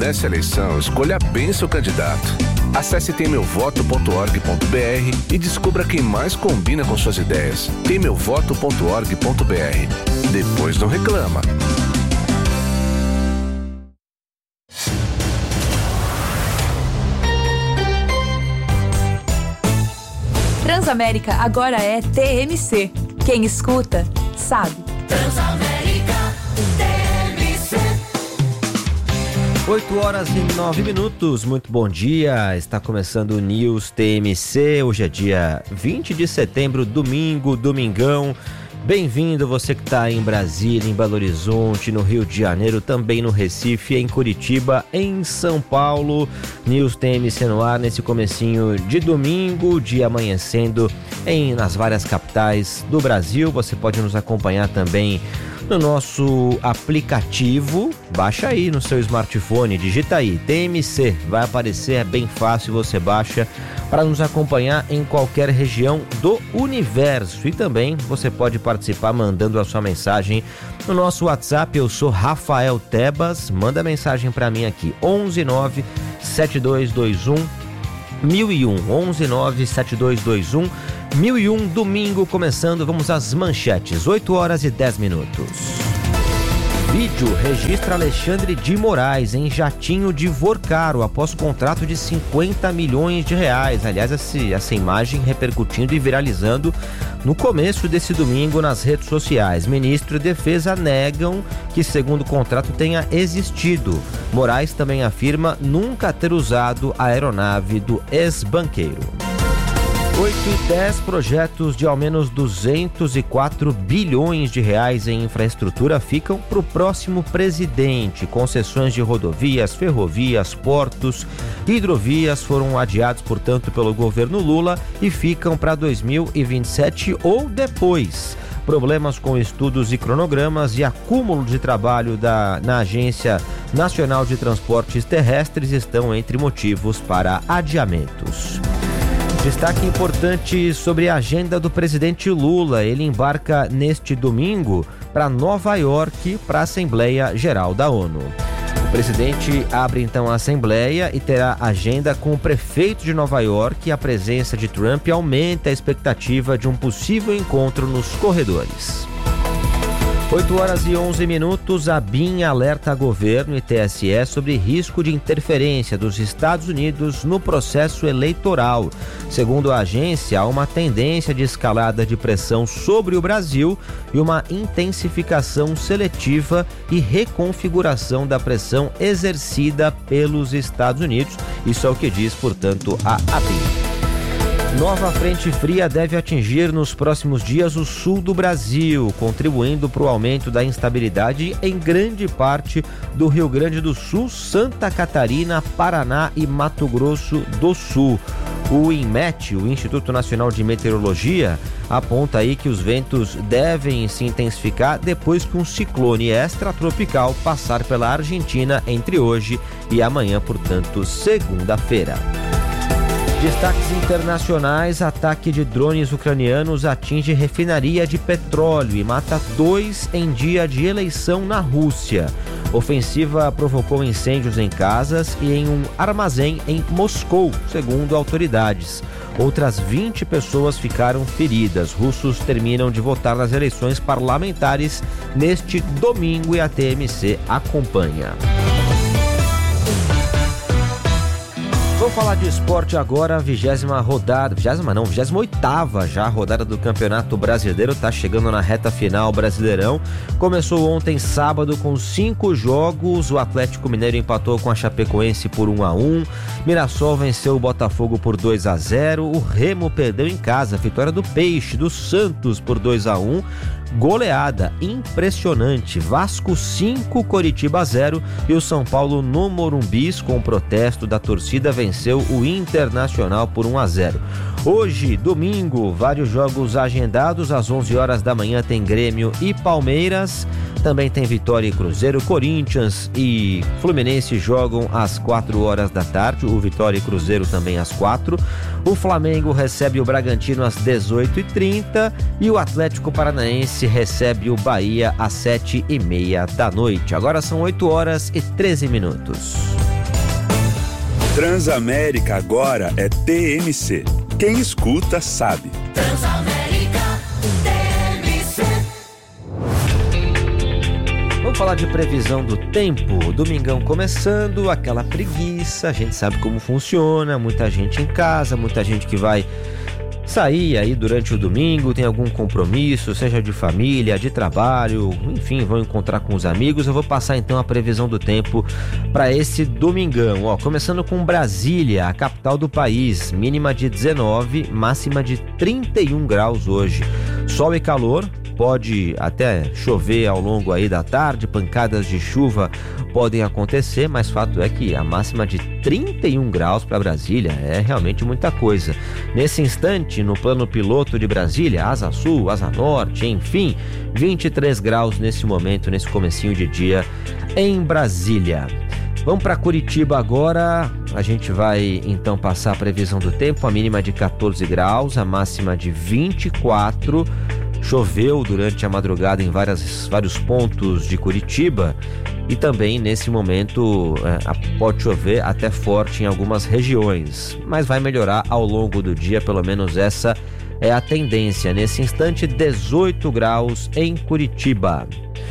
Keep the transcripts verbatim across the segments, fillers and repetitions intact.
Nessa eleição, escolha bem seu candidato. Acesse tem meu voto ponto org ponto br e descubra quem mais combina com suas ideias. tem meu voto ponto org ponto br. Depois não reclama. Transamérica agora é T M C. Quem escuta, sabe. Transamérica T M C. oito horas e nove minutos, muito bom dia, está começando o News T M C, hoje é dia vinte de setembro, domingo, domingão. Bem-vindo você que está em Brasília, em Belo Horizonte, no Rio de Janeiro, também no Recife, em Curitiba, em São Paulo. News T M C no ar nesse comecinho de domingo, dia amanhecendo em, nas várias capitais do Brasil. Você pode nos acompanhar também no nosso aplicativo. Baixa aí no seu smartphone, digita aí T M C, vai aparecer, é bem fácil, você baixa para nos acompanhar em qualquer região do universo. E também você pode participar mandando a sua mensagem no nosso WhatsApp. Eu sou Rafael Tebas, manda mensagem para mim aqui, onze nove sete dois dois um mil e um, onze nove sete dois dois um mil e um, domingo começando, vamos às manchetes, oito horas e dez minutos. Vídeo registra Alexandre de Moraes em jatinho de Vorcaro após contrato de cinquenta milhões de reais. Aliás, essa, essa imagem repercutindo e viralizando no começo desse domingo nas redes sociais. Ministro e Defesa negam que segundo o contrato tenha existido. Moraes também afirma nunca ter usado a aeronave do ex-banqueiro. oito e dez projetos de ao menos duzentos e quatro bilhões de reais em infraestrutura ficam para o próximo presidente. Concessões de rodovias, ferrovias, portos, hidrovias foram adiados, portanto, pelo governo Lula e ficam para dois mil e vinte e sete ou depois. Problemas com estudos e cronogramas e acúmulo de trabalho da, na Agência Nacional de Transportes Terrestres estão entre motivos para adiamentos. Destaque importante sobre a agenda do presidente Lula. Ele embarca neste domingo para Nova York para a Assembleia Geral da ONU. O presidente abre então a Assembleia e terá agenda com o prefeito de Nova York. A presença de Trump aumenta a expectativa de um possível encontro nos corredores. oito horas e onze minutos, a B I M alerta governo e T S E sobre risco de interferência dos Estados Unidos no processo eleitoral. Segundo a agência, há uma tendência de escalada de pressão sobre o Brasil e uma intensificação seletiva e reconfiguração da pressão exercida pelos Estados Unidos. Isso é o que diz, portanto, a A B I M. Nova frente fria deve atingir nos próximos dias o sul do Brasil, contribuindo para o aumento da instabilidade em grande parte do Rio Grande do Sul, Santa Catarina, Paraná e Mato Grosso do Sul. O INMET, o Instituto Nacional de Meteorologia, aponta aí que os ventos devem se intensificar depois que um ciclone extratropical passar pela Argentina entre hoje e amanhã, portanto, segunda-feira. Destaques internacionais, ataque de drones ucranianos atinge refinaria de petróleo e mata dois em dia de eleição na Rússia. Ofensiva provocou incêndios em casas e em um armazém em Moscou, segundo autoridades. Outras vinte pessoas ficaram feridas. Russos terminam de votar nas eleições parlamentares neste domingo e a T M C acompanha. Vamos falar de esporte agora, vigésima rodada, vigésima não, vigésima oitava já rodada do Campeonato Brasileiro, tá chegando na reta final Brasileirão. Começou ontem sábado com cinco jogos, o Atlético Mineiro empatou com a Chapecoense por um a um, Mirassol venceu o Botafogo por dois a zero, o Remo perdeu em casa, vitória do Peixe, do Santos por dois a um, goleada impressionante, Vasco cinco, Coritiba zero e o São Paulo no Morumbis com o protesto da torcida venceu o Internacional por um a zero. Hoje, domingo, vários jogos agendados, às onze horas da manhã tem Grêmio e Palmeiras, também tem Vitória e Cruzeiro, Corinthians e Fluminense jogam às quatro horas da tarde, o Vitória e Cruzeiro também às quatro, o Flamengo recebe o Bragantino às dezoito e trinta e o Atlético Paranaense recebe o Bahia às sete e meia da noite. Agora são oito horas e treze minutos. Transamérica agora é T M C. Quem escuta sabe. Transamérica T M C. Vamos falar de previsão do tempo. Domingão começando, aquela preguiça, a gente sabe como funciona, muita gente em casa, muita gente que vai sair aí durante o domingo, tem algum compromisso, seja de família, de trabalho, enfim, vão encontrar com os amigos. Eu vou passar então a previsão do tempo para esse domingão, ó, começando com Brasília, a capital do país, mínima de dezenove, máxima de trinta e um graus hoje. Sol e calor, pode até chover ao longo aí da tarde, pancadas de chuva podem acontecer, mas fato é que a máxima de trinta e um graus para Brasília é realmente muita coisa. Nesse instante, no plano piloto de Brasília, asa sul, asa norte, enfim, vinte e três graus nesse momento, nesse comecinho de dia em Brasília. Vamos para Curitiba agora, a gente vai então passar a previsão do tempo, a mínima de quatorze graus, a máxima de vinte e quatro. Choveu durante a madrugada em várias, vários pontos de Curitiba e também nesse momento é, pode chover até forte em algumas regiões, mas vai melhorar ao longo do dia, pelo menos essa é a tendência. Nesse instante, dezoito graus em Curitiba.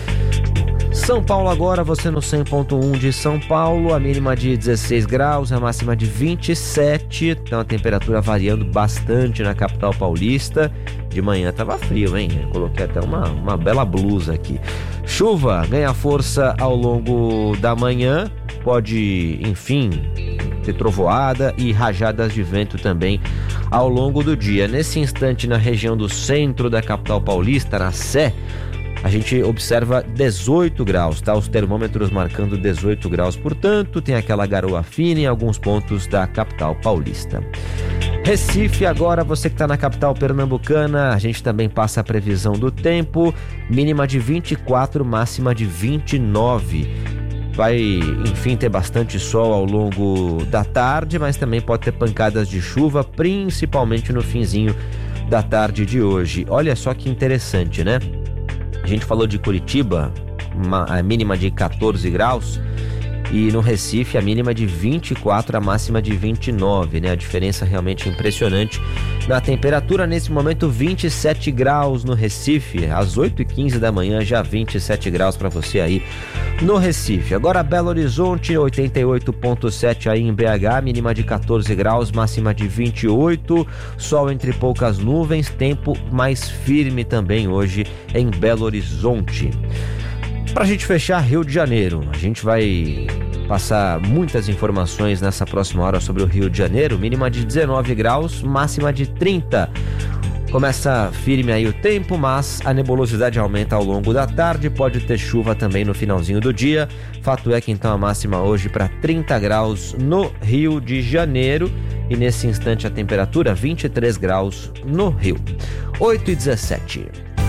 São Paulo agora, você no cem ponto um de São Paulo, a mínima de dezesseis graus, a máxima de vinte e sete, então a temperatura variando bastante na capital paulista. De manhã tava frio, hein? Eu coloquei até uma, uma bela blusa aqui. Chuva ganha força ao longo da manhã, pode, enfim, ter trovoada e rajadas de vento também ao longo do dia. Nesse instante, na região do centro da capital paulista, na Sé, a gente observa dezoito graus, tá? Os termômetros marcando dezoito graus, portanto, tem aquela garoa fina em alguns pontos da capital paulista. Recife agora, você que está na capital pernambucana, a gente também passa a previsão do tempo, mínima de vinte e quatro, máxima de vinte e nove. Vai, enfim, ter bastante sol ao longo da tarde, mas também pode ter pancadas de chuva, principalmente no finzinho da tarde de hoje. Olha só que interessante, né? A gente falou de Curitiba, uma, a mínima de quatorze graus, e no Recife a mínima de vinte e quatro, a máxima de vinte e nove, né? A diferença realmente impressionante na temperatura. Nesse momento, vinte e sete graus no Recife, às oito e quinze da manhã, já vinte e sete graus para você aí no Recife. Agora Belo Horizonte, oitenta e oito ponto sete aí em B H, mínima de quatorze graus, máxima de vinte e oito, sol entre poucas nuvens, tempo mais firme também hoje em Belo Horizonte. Pra gente fechar, Rio de Janeiro, a gente vai passar muitas informações nessa próxima hora sobre o Rio de Janeiro, mínima de dezenove graus, máxima de trinta. Começa firme aí o tempo, mas a nebulosidade aumenta ao longo da tarde, pode ter chuva também no finalzinho do dia. Fato é que então a máxima hoje para trinta graus no Rio de Janeiro e nesse instante a temperatura vinte e três graus no Rio. oito e dezessete.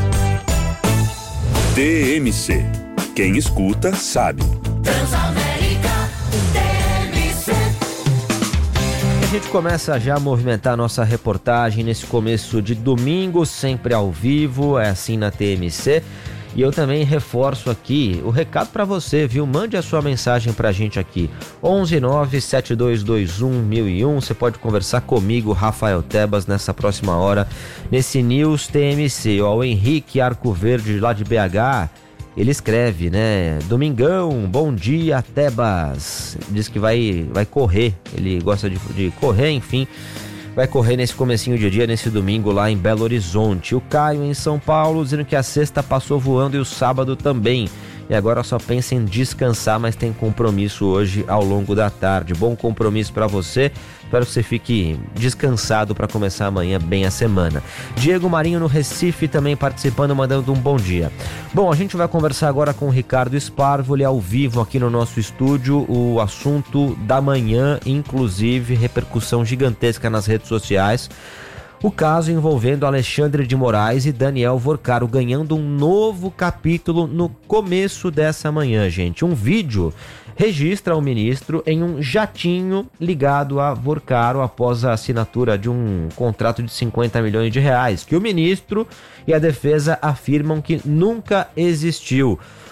T M C. Quem escuta sabe. Transamérica T M C. A gente começa já a movimentar a nossa reportagem nesse começo de domingo, sempre ao vivo, é assim na T M C. E eu também reforço aqui o recado para você, viu? Mande a sua mensagem pra gente aqui, onze nove sete dois dois um mil e um. Você pode conversar comigo, Rafael Tebas, nessa próxima hora, nesse News T M C. Ó, o Henrique Arcoverde, lá de B H, ele escreve, né? Domingão, bom dia, Tebas. Diz que vai, vai correr, ele gosta de, de correr, enfim. Vai correr nesse comecinho de dia, nesse domingo lá em Belo Horizonte. O Caio em São Paulo dizendo que a sexta passou voando e o sábado também. E agora só pensa em descansar, mas tem compromisso hoje ao longo da tarde. Bom compromisso para você. Espero que você fique descansado para começar amanhã bem a semana. Diego Marinho no Recife também participando, mandando um bom dia. Bom, a gente vai conversar agora com o Ricardo Sparvo, ele é ao vivo aqui no nosso estúdio. O assunto da manhã, inclusive repercussão gigantesca nas redes sociais. O caso envolvendo Alexandre de Moraes e Daniel Vorcaro ganhando um novo capítulo no começo dessa manhã, gente. Um vídeo registra o ministro em um jatinho ligado a Vorcaro após a assinatura de um contrato de cinquenta milhões de reais, que o ministro e a defesa afirmam que nunca existiu.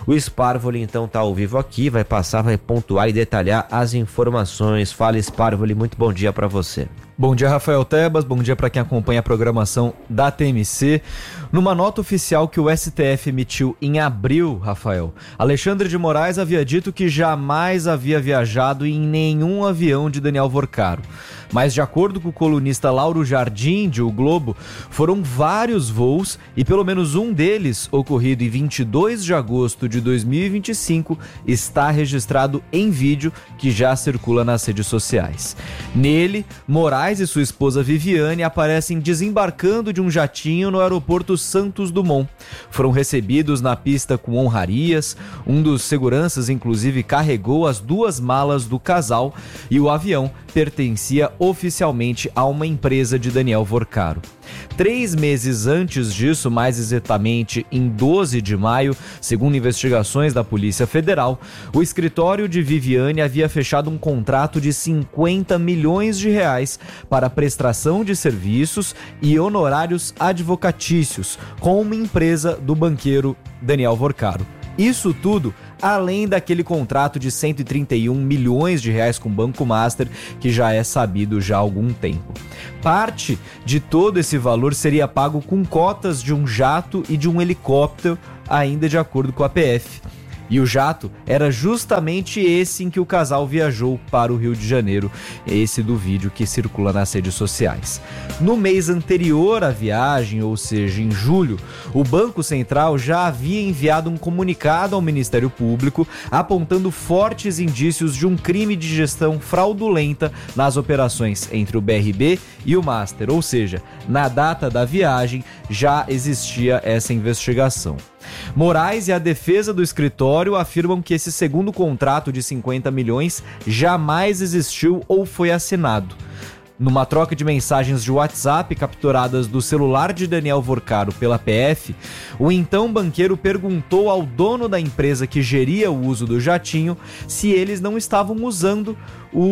O Sparvoli então está ao vivo aqui, vai passar, vai pontuar e detalhar as informações. Fala, Sparvoli, muito bom dia para você. Bom dia, Rafael Tebas, bom dia para quem acompanha a programação da T M C. Numa nota oficial que o S T F emitiu em abril, Rafael, Alexandre de Moraes havia dito que jamais havia viajado em nenhum avião de Daniel Vorcaro. Mas de acordo com o colunista Lauro Jardim, de O Globo, foram vários voos e pelo menos um deles, ocorrido em vinte e dois de agosto de dois mil e vinte e cinco, está registrado em vídeo que já circula nas redes sociais. Nele, Moraes e sua esposa Viviane aparecem desembarcando de um jatinho no aeroporto Santos Dumont. Foram recebidos na pista com honrarias, um dos seguranças inclusive carregou as duas malas do casal e o avião pertencia oficialmente a uma empresa de Daniel Vorcaro. Três meses antes disso, mais exatamente em doze de maio, segundo investigações da Polícia Federal, o escritório de Viviane havia fechado um contrato de cinquenta milhões de reais para prestação de serviços e honorários advocatícios com uma empresa do banqueiro Daniel Vorcaro. Isso tudo além daquele contrato de cento e trinta e um milhões de reais com o Banco Master, que já é sabido já há algum tempo. Parte de todo esse valor seria pago com cotas de um jato e de um helicóptero, ainda de acordo com a P F. E o jato era justamente esse em que o casal viajou para o Rio de Janeiro, esse do vídeo que circula nas redes sociais. No mês anterior à viagem, ou seja, em julho, o Banco Central já havia enviado um comunicado ao Ministério Público apontando fortes indícios de um crime de gestão fraudulenta nas operações entre o B R B e o Master, ou seja, na data da viagem já existia essa investigação. Moraes e a defesa do escritório afirmam que esse segundo contrato de cinquenta milhões jamais existiu ou foi assinado. Numa troca de mensagens de WhatsApp capturadas do celular de Daniel Vorcaro pela P F, o então banqueiro perguntou ao dono da empresa que geria o uso do jatinho se eles não estavam usando o,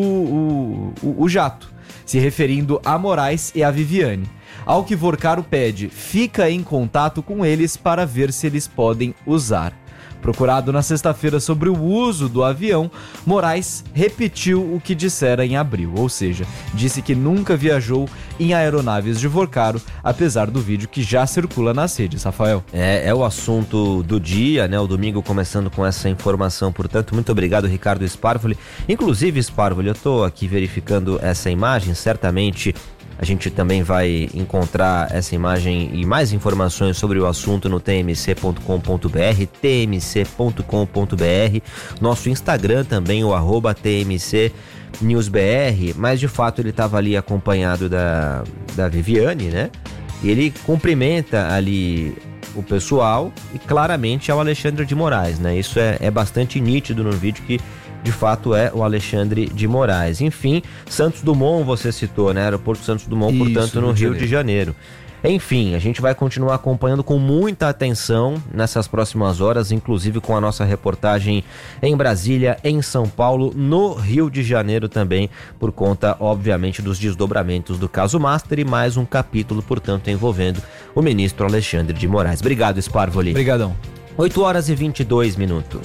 o, o, o jato, se referindo a Moraes e a Viviane. Ao que Vorcaro pede, fica em contato com eles para ver se eles podem usar. Procurado na sexta-feira sobre o uso do avião, Moraes repetiu o que dissera em abril, ou seja, disse que nunca viajou em aeronaves de Vorcaro, apesar do vídeo que já circula nas redes, Rafael. É, é o assunto do dia, né? O domingo começando com essa informação, portanto, muito obrigado, Ricardo Sparvoli. Inclusive, Sparvoli, eu estou aqui verificando essa imagem, certamente a gente também vai encontrar essa imagem e mais informações sobre o assunto no t m c ponto com ponto b r, t m c ponto com ponto b r, nosso Instagram também, o arroba T M C News B R, mas de fato ele estava ali acompanhado da, da Viviane, né? E ele cumprimenta ali o pessoal e claramente é o Alexandre de Moraes, né? Isso é, é bastante nítido no vídeo que de fato é o Alexandre de Moraes. Enfim, Santos Dumont você citou, né? Aeroporto Santos Dumont, Isso, portanto, no Rio de Janeiro. Enfim, a gente vai continuar acompanhando com muita atenção nessas próximas horas, inclusive com a nossa reportagem em Brasília, em São Paulo, no Rio de Janeiro também, por conta, obviamente, dos desdobramentos do caso Master e mais um capítulo, portanto, envolvendo o ministro Alexandre de Moraes. Obrigado, Sparvoli. Obrigadão. oito horas e vinte e dois minutos.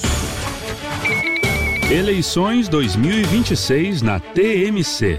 Eleições dois mil e vinte e seis na T M C.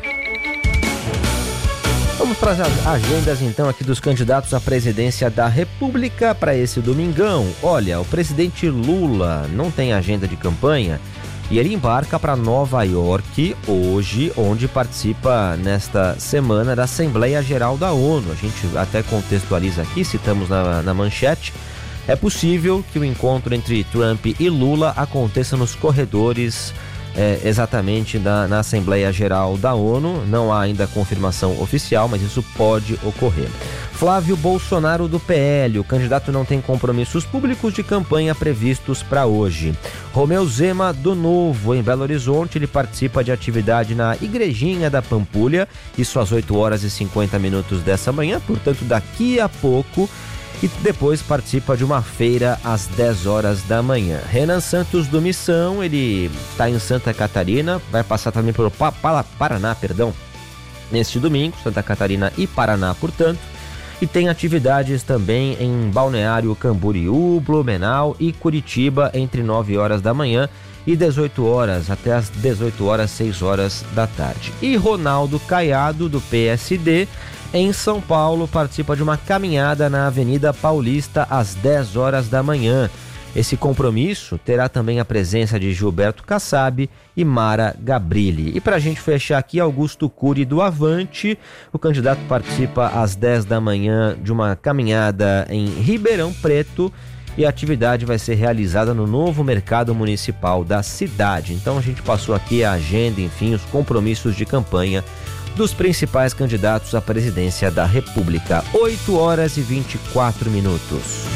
Vamos para as agendas então aqui dos candidatos à presidência da República para esse domingão. Olha, o presidente Lula não tem agenda de campanha e ele embarca para Nova York hoje, onde participa nesta semana da Assembleia Geral da ONU. A gente até contextualiza aqui, citamos na, na manchete. É possível que o encontro entre Trump e Lula aconteça nos corredores é, exatamente da, na Assembleia Geral da ONU. Não há ainda confirmação oficial, mas isso pode ocorrer. Flávio Bolsonaro do P L, o candidato não tem compromissos públicos de campanha previstos para hoje. Romeu Zema do Novo, em Belo Horizonte, ele participa de atividade na Igrejinha da Pampulha, isso às oito horas e cinquenta minutos dessa manhã, portanto daqui a pouco. E depois participa de uma feira às dez horas da manhã. Renan Santos do Missão, ele está em Santa Catarina, vai passar também pelo pa- pa- Paraná, perdão, neste domingo, Santa Catarina e Paraná, portanto. E tem atividades também em Balneário Camboriú, Blumenau e Curitiba entre nove horas da manhã e dezoito horas, até as dezoito horas, seis horas da tarde. E Ronaldo Caiado, do P S D, em São Paulo, participa de uma caminhada na Avenida Paulista às dez horas da manhã. Esse compromisso terá também a presença de Gilberto Kassab e Mara Gabrilli. E para a gente fechar aqui, Augusto Cury, do Avante, o candidato participa às dez da manhã de uma caminhada em Ribeirão Preto e a atividade vai ser realizada no novo mercado municipal da cidade. Então a gente passou aqui a agenda, enfim, os compromissos de campanha dos principais candidatos à presidência da República. oito horas e vinte e quatro minutos.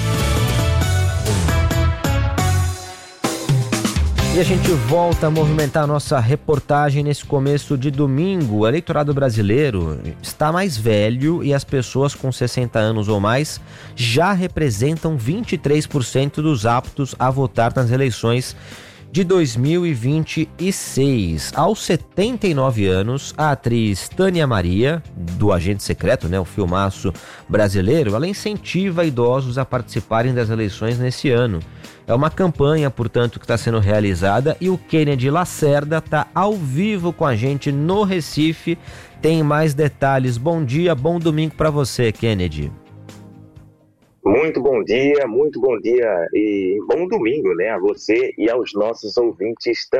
E a gente volta a movimentar a nossa reportagem nesse começo de domingo. O eleitorado brasileiro está mais velho e as pessoas com sessenta anos ou mais já representam vinte e três por cento dos aptos a votar nas eleições de dois mil e vinte e seis. Aos setenta e nove anos, a atriz Tânia Maria, do Agente Secreto, né, o filmaço brasileiro, ela incentiva idosos a participarem das eleições nesse ano. É uma campanha, portanto, que está sendo realizada e o Kennedy Lacerda está ao vivo com a gente no Recife. Tem mais detalhes. Bom dia, bom domingo para você, Kennedy. Muito bom dia, muito bom dia e bom domingo, né, a você e aos nossos ouvintes também.